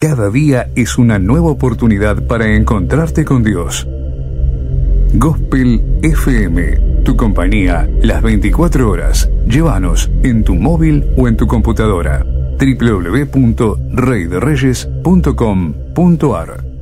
Cada día es una nueva oportunidad para encontrarte con Dios. Gospel FM, tu compañía las 24 horas. Llévanos en tu móvil o en tu computadora. www.reydereyes.com.ar